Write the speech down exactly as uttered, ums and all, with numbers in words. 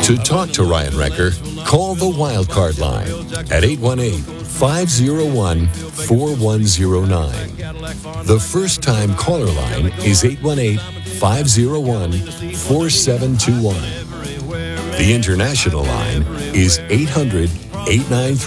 To talk to Ryan Wrecker, call the Wildcard line at eight one eight, five oh one, four one oh nine. The first-time caller line is eight one eight, five oh one, four seven two one. The international line is eight hundred, eight nine three